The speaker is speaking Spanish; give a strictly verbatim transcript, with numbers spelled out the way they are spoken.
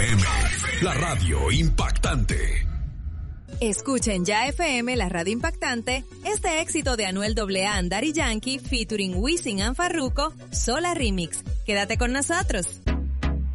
M, la radio impactante. Escuchen Ya F M, la radio impactante, este éxito de Anuel doble A and Daddy Yankee featuring Wisin and Farruko, Sola Remix. Quédate con nosotros.